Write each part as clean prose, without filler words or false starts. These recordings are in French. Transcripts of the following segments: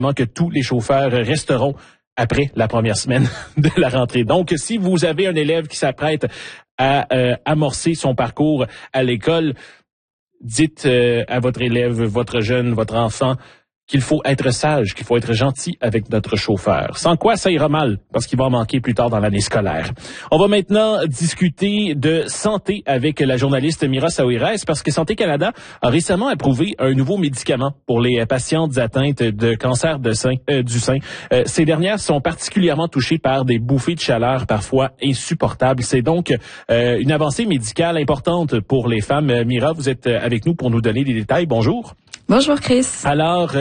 que tous les chauffeurs resteront après la première semaine de la rentrée. Donc, si vous avez un élève qui s'apprête à amorcer son parcours à l'école, dites à votre élève, votre jeune, votre enfant qu'il faut être sage, qu'il faut être gentil avec notre chauffeur. Sans quoi, ça ira mal, parce qu'il va en manquer plus tard dans l'année scolaire. On va maintenant discuter de santé avec la journaliste Mira Saouirès, parce que Santé Canada a récemment approuvé un nouveau médicament pour les patientes atteintes de cancer du sein. Ces dernières sont particulièrement touchées par des bouffées de chaleur parfois insupportables. C'est donc une avancée médicale importante pour les femmes. Mira, vous êtes avec nous pour nous donner des détails. Bonjour. Bonjour Chris. Alors,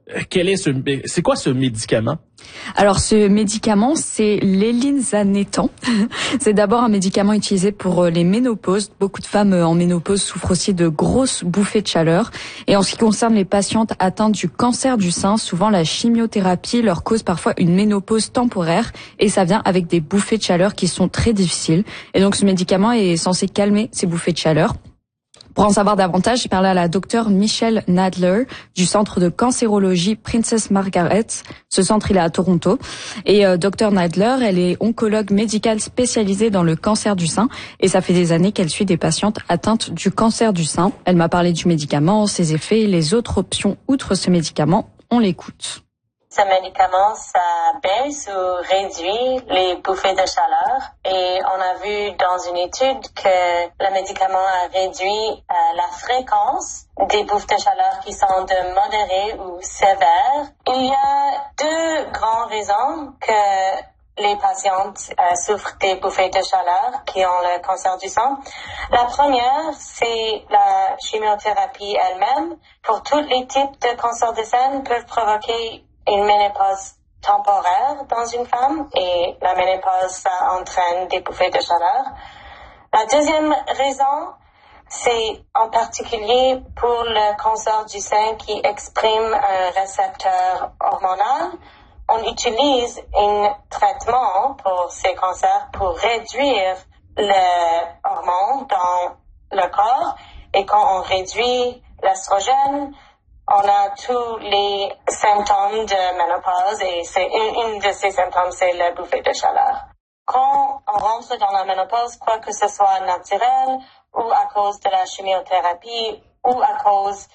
c'est quoi ce médicament? Alors ce médicament, c'est l'élinzanetant. C'est d'abord un médicament utilisé pour les ménopauses. Beaucoup de femmes en ménopause souffrent aussi de grosses bouffées de chaleur. Et en ce qui concerne les patientes atteintes du cancer du sein, souvent la chimiothérapie leur cause parfois une ménopause temporaire et ça vient avec des bouffées de chaleur qui sont très difficiles. Et donc ce médicament est censé calmer ces bouffées de chaleur. Pour en savoir davantage, j'ai parlé à la docteure Michelle Nadler du centre de cancérologie Princess Margaret. Ce centre, il est à Toronto. Et docteure Nadler, elle est oncologue médicale spécialisée dans le cancer du sein. Et ça fait des années qu'elle suit des patientes atteintes du cancer du sein. Elle m'a parlé du médicament, ses effets, les autres options outre ce médicament. On l'écoute. Ce médicament, ça baisse ou réduit les bouffées de chaleur. Et on a vu dans une étude que le médicament a réduit la fréquence des bouffées de chaleur qui sont de modérées ou sévères. Il y a deux grandes raisons que les patientes souffrent des bouffées de chaleur qui ont le cancer du sein. La première, c'est la chimiothérapie elle-même. Pour tous les types de cancer du sein, peuvent provoquer une ménopause temporaire dans une femme et la ménopause, ça entraîne des bouffées de chaleur. La deuxième raison, c'est en particulier pour le cancer du sein qui exprime un récepteur hormonal. On utilise un traitement pour ces cancers pour réduire l'hormone dans le corps et quand on réduit l'estrogène, on a tous les symptômes de ménopause et c'est une de ces symptômes, c'est la bouffée de chaleur. Quand on rentre dans la ménopause, quoi que ce soit naturel ou à cause de la chimiothérapie ou à cause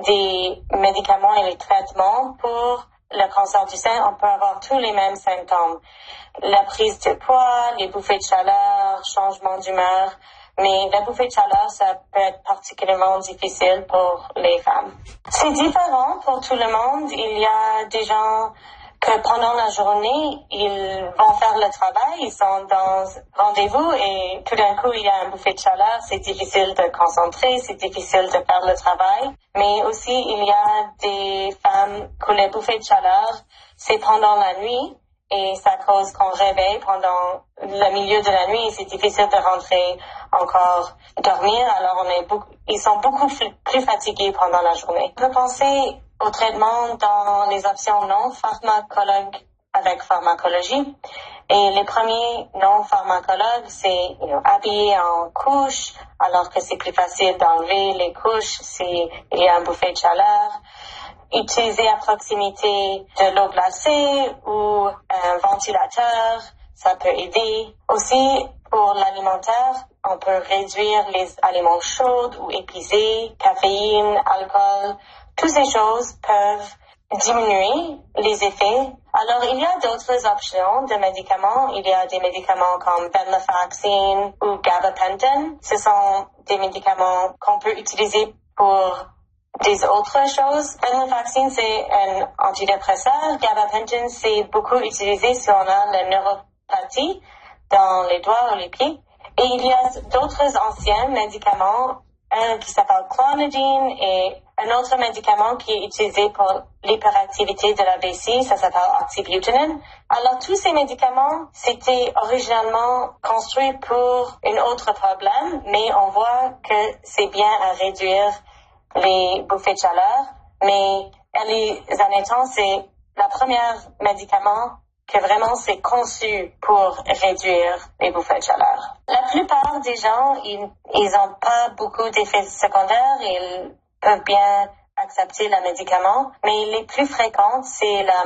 des médicaments et les traitements pour le cancer du sein, on peut avoir tous les mêmes symptômes. La prise de poids, les bouffées de chaleur, changement d'humeur. Mais la bouffée de chaleur, ça peut être particulièrement difficile pour les femmes. C'est différent pour tout le monde. Il y a des gens que pendant la journée, ils vont faire le travail, ils sont dans rendez-vous et tout d'un coup, il y a une bouffée de chaleur. C'est difficile de concentrer, c'est difficile de faire le travail. Mais aussi, il y a des femmes que les bouffées de chaleur, c'est pendant la nuit. Et ça cause qu'on réveille pendant le milieu de la nuit et c'est difficile de rentrer encore dormir. Alors ils sont beaucoup plus fatigués pendant la journée. On peut penser au traitement dans les options non pharmacologues avec pharmacologie. Et les premiers non pharmacologues, c'est habiller en couche, alors que c'est plus facile d'enlever les couches s'il y a un bouffée de chaleur. Utiliser à proximité de l'eau glacée ou un ventilateur, ça peut aider. Aussi, pour l'alimentaire, on peut réduire les aliments chauds ou épicés, caféine, alcool. Toutes ces choses peuvent diminuer les effets. Alors, il y a d'autres options de médicaments. Il y a des médicaments comme venlafaxine ou gabapentin. Ce sont des médicaments qu'on peut utiliser pour des autres choses. Venlafaxine, c'est un antidépresseur. Gabapentin, c'est beaucoup utilisé si on a la neuropathie dans les doigts ou les pieds. Et il y a d'autres anciens médicaments, un qui s'appelle clonidine et un autre médicament qui est utilisé pour l'hyperactivité de la vessie, ça s'appelle oxybutynin. Alors, tous ces médicaments, c'était originalement construit pour un autre problème, mais on voit que c'est bien à réduire les bouffées de chaleur, mais les anétans, c'est la première médicament que vraiment c'est conçu pour réduire les bouffées de chaleur. La plupart des gens, ils ont pas beaucoup d'effets secondaires, ils peuvent bien accepter le médicament, mais les plus fréquentes, c'est la